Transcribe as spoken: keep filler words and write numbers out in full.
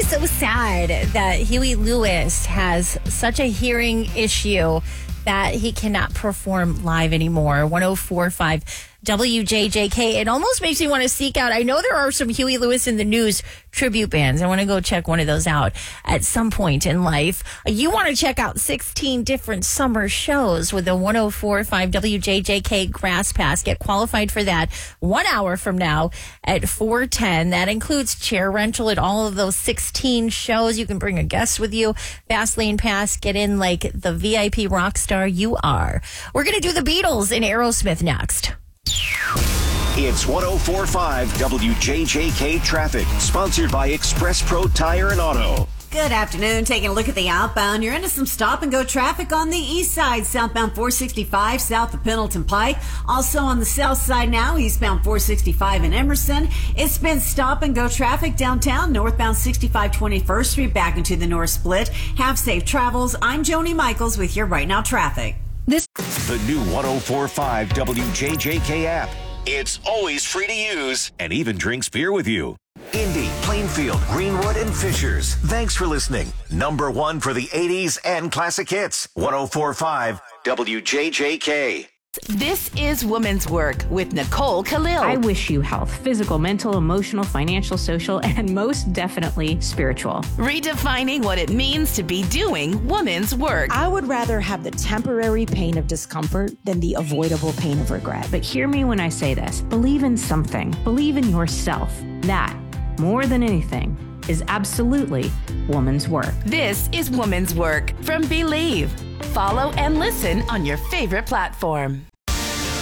always so sad that Huey Lewis has such a hearing issue that he cannot perform live anymore. one oh four point five W J J K. It almost makes me want to seek out. I know there are some Huey Lewis in the News tribute bands. I want to go check one of those out at some point in life. You want to check out sixteen different summer shows with the one oh four point five W J J K Grass Pass. Get qualified for that one hour from now at four ten. That includes chair rental at all of those sixteen shows. You can bring a guest with you. Fast Lane Pass. Get in like the V I P rock star you are. We're going to do the Beatles and Aerosmith next. It's one oh four point five W J J K Traffic, sponsored by Express Pro Tire and Auto. Good afternoon. Taking a look at the outbound. You're into some stop-and-go traffic on the east side, southbound four sixty-five, south of Pendleton Pike. Also on the south side now, eastbound four sixty-five in Emerson. It's been stop-and-go traffic downtown, northbound sixty-five twenty-first Street, back into the north split. Have safe travels. I'm Joni Michaels with your Right Now Traffic. This The new one oh four point five W J J K app. It's always free to use and even drinks beer with you. Indy, Plainfield, Greenwood, and Fishers. Thanks for listening. Number one for the eighties and classic hits. one oh four point five W J J K. This is Woman's Work with Nicole Khalil. I wish you health, physical, mental, emotional, financial, social, and most definitely spiritual. Redefining what it means to be doing woman's work. I would rather have the temporary pain of discomfort than the avoidable pain of regret. But hear me when I say this. Believe in something. Believe in yourself. That, more than anything, is absolutely woman's work. This is Woman's Work from Believe. Follow and listen on your favorite platform.